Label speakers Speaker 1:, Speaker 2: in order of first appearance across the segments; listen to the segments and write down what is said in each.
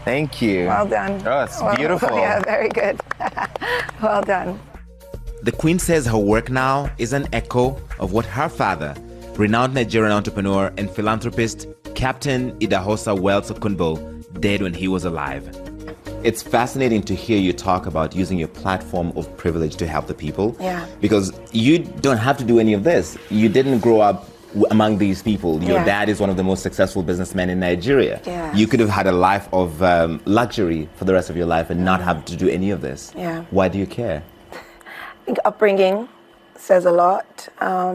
Speaker 1: Thank you.
Speaker 2: Well done.
Speaker 1: Oh, it's beautiful.
Speaker 2: Yeah, very good. Well done.
Speaker 3: The Queen says her work now is an echo of what her father, renowned Nigerian entrepreneur and philanthropist Captain Idahosa Wells Okunbo, did when he was alive. It's fascinating to hear you talk about using your platform of privilege to help the people.
Speaker 2: Yeah.
Speaker 3: Because you don't have to do any of this. You didn't grow up among these people. Your dad is one of the most successful businessmen in Nigeria.
Speaker 2: Yes.
Speaker 3: You could have had a life of luxury for the rest of your life and not have to do any of this.
Speaker 2: Yeah.
Speaker 3: Why do you care?
Speaker 2: I think upbringing says a lot.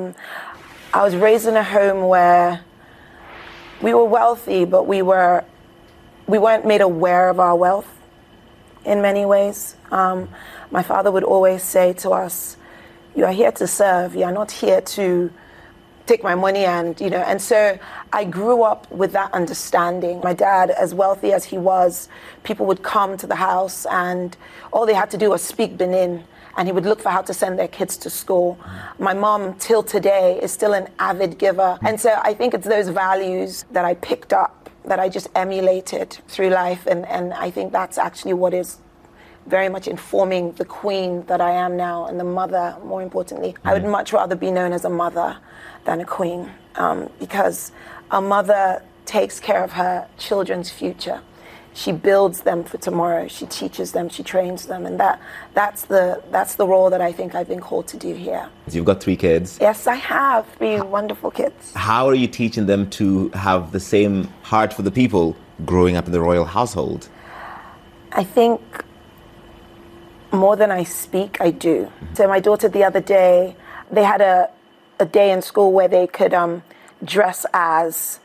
Speaker 2: I was raised in a home where we were wealthy, but we weren't made aware of our wealth in many ways. My father would always say to us, "You are here to serve. You are not here to take my money," and so I grew up with that understanding. My dad, as wealthy as he was, people would come to the house and all they had to do was speak Benin, and he would look for how to send their kids to school. My mom, till today, is still an avid giver. And so I think it's those values that I picked up, that I just emulated through life, and I think that's actually what is very much informing the queen that I am now, and the mother, more importantly. I would much rather be known as a mother than a queen, because a mother takes care of her children's future. She builds them for tomorrow. She teaches them, she trains them, and that's the role that I think I've been called to do here.
Speaker 3: You've got 3 kids.
Speaker 2: Yes, I have 3 wonderful kids.
Speaker 3: How are you teaching them to have the same heart for the people growing up in the royal household?
Speaker 2: I think more than I speak, I do. So my daughter the other day, they had a day in school where they could dress as,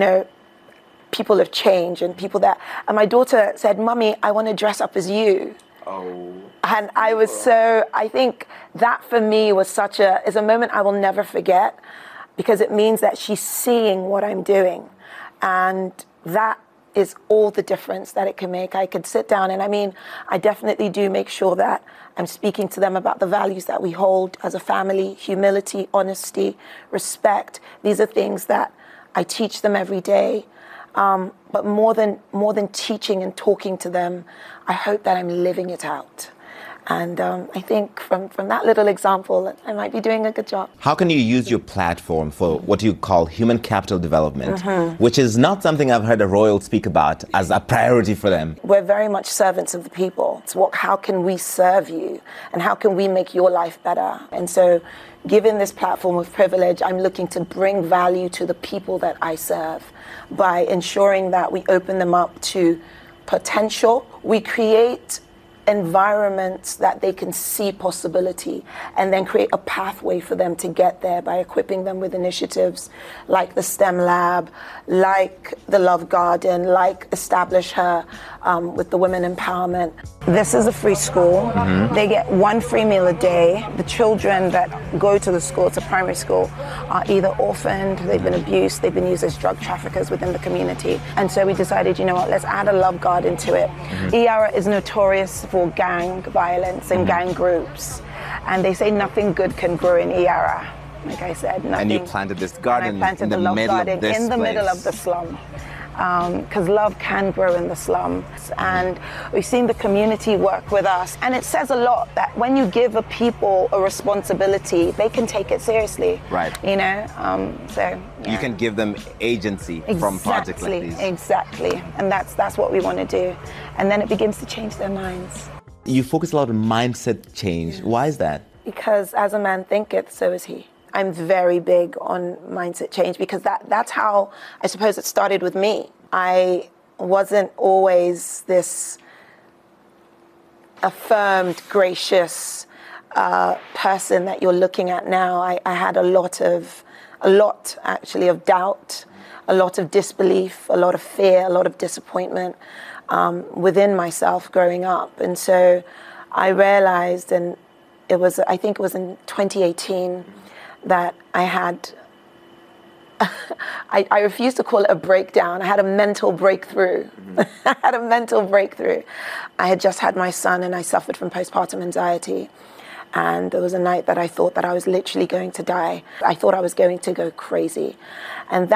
Speaker 2: people of change and people that, and my daughter said, "Mummy, I want to dress up as you." Oh. And I think that for me was is a moment I will never forget, because it means that she's seeing what I'm doing. And that is all the difference that it can make. I could sit down and I definitely do make sure that I'm speaking to them about the values that we hold as a family: humility, honesty, respect. These are things that I teach them every day. But more than teaching and talking to them, I hope that I'm living it out. And I think from that little example, I might be doing a good job.
Speaker 3: How can you use your platform for what you call human capital development, which is not something I've heard a royal speak about as a priority for them?
Speaker 2: We're very much servants of the people. It's how can we serve you, and how can we make your life better? And so, given this platform of privilege, I'm looking to bring value to the people that I serve by ensuring that we open them up to potential. We create environments that they can see possibility, and then create a pathway for them to get there by equipping them with initiatives like the STEM Lab, like the Love Garden, like Establish Her with the Women Empowerment. This is a free school. They get 1 free meal a day. The children that go to the school, it's a primary school, are either orphaned, they've been abused, they've been used as drug traffickers within the community. And so we decided, let's add a Love Garden to it. Iara is notorious for gang violence and gang groups. And they say nothing good can grow in Iara. Like I said, nothing.
Speaker 3: And you planted this garden
Speaker 2: in the middle of this in the middle of the slum. Because love can grow in the slums. And we've seen the community work with us. And it says a lot that when you give a people a responsibility, they can take it seriously.
Speaker 3: Right. You can give them agency from projects like these.
Speaker 2: Exactly. And that's what we want to do. And then it begins to change their minds.
Speaker 3: You focus a lot on mindset change. Why is that?
Speaker 2: Because as a man thinketh, so is he. I'm very big on mindset change, because that's how I suppose it started with me. I wasn't always this affirmed, gracious person that you're looking at now. I had a lot actually of doubt, a lot of disbelief, a lot of fear, a lot of disappointment within myself growing up. And so I realized, and I think it was in 2018, that I had, I refuse to call it a breakdown. I had a mental breakthrough. I had a mental breakthrough. I had just had my son, and I suffered from postpartum anxiety. And there was a night that I thought that I was literally going to die. I thought I was going to go crazy. And